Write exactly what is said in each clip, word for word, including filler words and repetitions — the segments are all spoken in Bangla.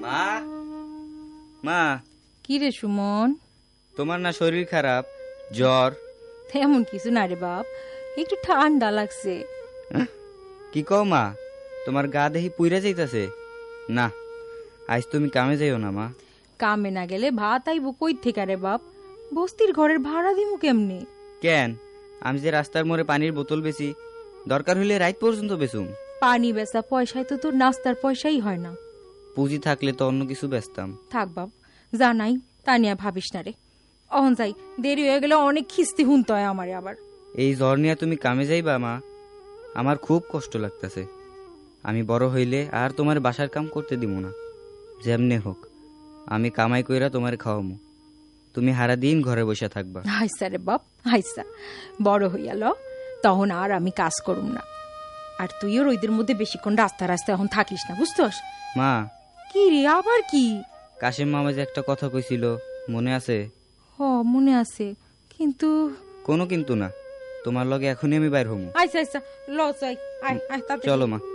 মা মা কি রে সুমন, তোমার না শরীর খারাপ, জ্বর? তেমন কিছু না রে বাপ, একটু ঠান্ডা লাগছে। কি কও মা, তোমার গা দেহি পুইরা যাইতাছে। না, আজ তুমি কামে যাইও না মা। কামে না গেলে ভাত আইব কই থেকে রে বাপ? বস্তির ঘরের ভাড়া দিমু কেমনে? কেন, আমি যে রাস্তার মোড়ে পানির বোতল বেচি, দরকার হইলে রাত পর্যন্ত বেচুম। পানি বেচা পয়সায় তো তোর নাস্তার পয়সাই হয় না। পুঁজি থাকলে তো অন্য কিছু বেচতাম। থাক বাপ, জানাই তা নিয়ে ভাবিস না রে। অহন যাই, দেরি হয়ে গেলে অনেক খিস্তি হুনতে হয় আমারে আবার। এই জ্বর নিয়ে তুমি কামে যাইবা মা? আমার খুব কষ্ট লাগতেছে। আমি বড় হইলে আর তোমার বাসার কাম করতে দিব না। যেমনে হোক আমি কামাই কইরা তোমার খাওয়ামু, তুমি হারা দিন ঘরে বসে থাকবা। হাইসা রে বাপ হাইসা, বড় হইয়াল তখন আর আমি কাজ করুম না। আর তুইও রইদের মধ্যে বেশিক্ষণ রাস্তা রাস্তায় এখন থাকিস না, বুঝতস? মা, কি রে আবার কি? কাশিম মামা যে একটা কথা কইছিল, মনে আছে? হ মনে আছে, কিন্তু কোনো কিন্তু না, তোমার লগে এখনই আমি বাইর হমু। আচ্ছা আচ্ছা ল চাই, আয় আয় তাড়াতাড়ি। চলো মা।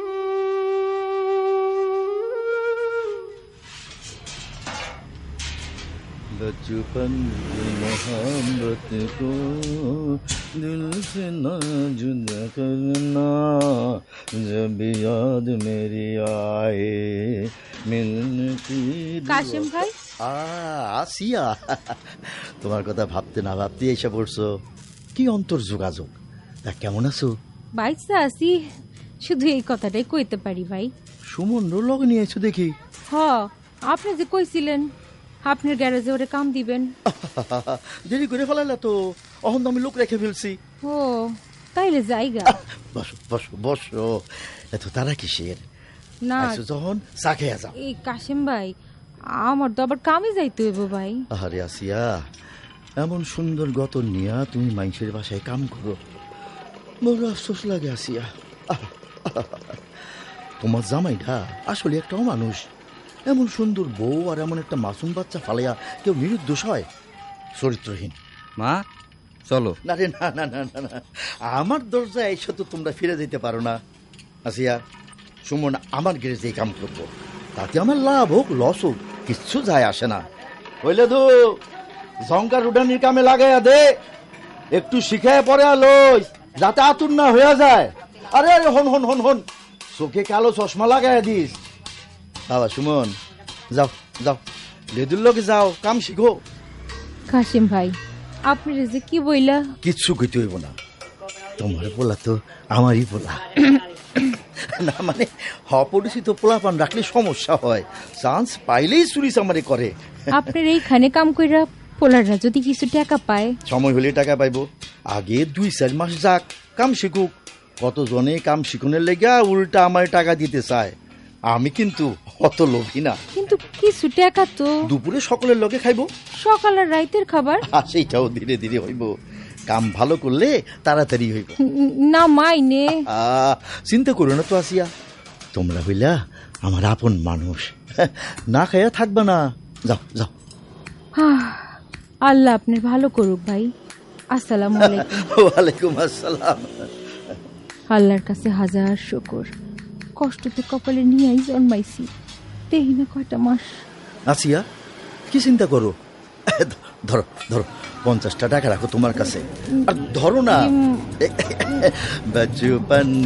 बचपन की मोहब्बत को दिल से ना जुदा करना, जब याद मेरी आए मिलने की। কাশিম ভাই, আসিয়া, তোমার কথা ভাবতে না ভাবতে এসে পড়ছো। কি অন্তর যোগাযোগ, তা কেমন আছো? বাইসা আছি, শুধু এই কথাটাই কইতে পারি ভাই। সুমন লগে নিয়ে এসো দেখি। হ, আপনি যে কইছিলেন আপনার গ্যারেজে ওরে কাম দিবেন। দেরি করে ফেলাইলা তো, অহন আমি লোক রেখে ফেলছি। ও তাইলে যাইগা। বসো বসো বসো, এত তারা কিসের? না যখন চা খেয়ে যাও। এই কাশিম ভাই, আমার তো আবার কামে যাইতে হইব ভাই। আরে আসিয়া, এমন সুন্দর গত নিয়া তুমি মানুষের বাসায় কাম করো, বড় আফসোস লাগে আসিয়া। তোমার জামাইটা আসলে একটা মানুষ। এমন সুন্দর বউ আর এমন একটা মাসুম বাচ্চা ফালাইয়া কেউ নিরুদ্দোষ হয়? চরিত্রহীন। মা চলো। না রে না না না না না, আমার দরজায় এসে তো তোমরা ফিরে যেতে পারো না। আসিয়া, সুমন আমার গ্যারেজে কাম করবো, তাতে আমার লাভ হোক লস হোক কিচ্ছু যায় আসে না। হইলে তো জঙ্কার উডানির কামে লাগাইয়া দে, একটু শিখায় পরে আলোই যাতে আতুর না হইয়া যায়। আরে আরে হন হন হন হন, চোখে কালো চশমা লাগাইয়া দিস। বাবা সুমন, যাও যাও, লেদুর লোকে যাও, কাম শিখো। কাশিম ভাই, আপনি যে কি বইলা? কিচ্ছু কইতে হইব না, তোমার পোলা তো আমারই পোলা। না মানে অপরিচিত পোলাপান রাখলে সমস্যা হয়, চান্স পাইলেই চুরি চামারি করে। আপনার এইখানে কাম কইরা পোলাররা যদি কিছু টাকা পায়? সময় হলে টাকা পাইব, আগে দুই চার মাস যাক, কাম শিখুক। কতজনে কাম শিখনের লেগা উল্টা আমার টাকা দিতে চায়, আমি কিন্তু অত লোভী না। কিন্তু কিছু টাকা তো দুপুরে সকলের লগে খাইব, সকাল আর রাইতের খাবার। আর সেইটাও ধীরে ধীরে হইব, কাম ভালো করলে তাড়াতাড়ি হইব। না মাইনে চিন্তা করো না তো আসিয়া, তোমরা হইলা আমার আপন মানুষ, না খাইয়া থাকবা না। যাও যাও। আল্লাহ আপনার ভালো করুক ভাই। আসসালামু আলাইকুম। ওয়ালাইকুম আসসালাম। আল্লাহর কাছে হাজার শুকর, কষ্টতে কপালে নিয়েই জন্মাইছি, দেহি না কয়টা মাস। আসিয়া, কি চিন্তা করো? ধরো ধরো, পঞ্চাশটা টাকা রাখো তোমার কাছে, আর ধরো না। বাচপন